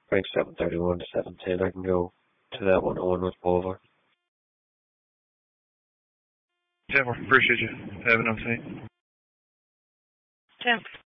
Frank 731 to 710. I can go to that one with Boulevard. Jennifer, appreciate you having us. Tim.